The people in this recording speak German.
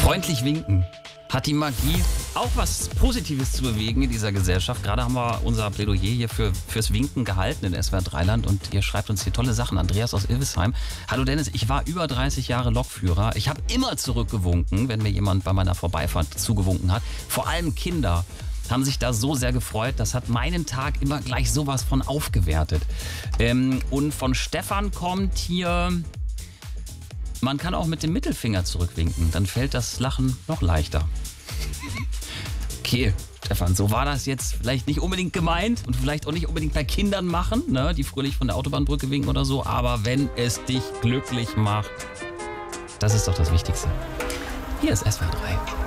Freundlich winken. Hat die Magie auch was Positives zu bewegen in dieser Gesellschaft? Gerade haben wir unser Plädoyer hier fürs Winken gehalten in SWR 3land und ihr schreibt uns hier tolle Sachen. Andreas aus Ilvesheim. Hallo Dennis, ich war über 30 Jahre Lokführer. Ich habe immer zurückgewunken, wenn mir jemand bei meiner Vorbeifahrt zugewunken hat. Vor allem Kinder haben sich da so sehr gefreut. Das hat meinen Tag immer gleich sowas von aufgewertet. Und von Stefan kommt hier... Man kann auch mit dem Mittelfinger zurückwinken, dann fällt das Lachen noch leichter. Okay, Stefan, so war das jetzt vielleicht nicht unbedingt gemeint und vielleicht auch nicht unbedingt bei Kindern machen, ne, die fröhlich von der Autobahnbrücke winken oder so, aber wenn es dich glücklich macht, das ist doch das Wichtigste. Hier ist SWR 3.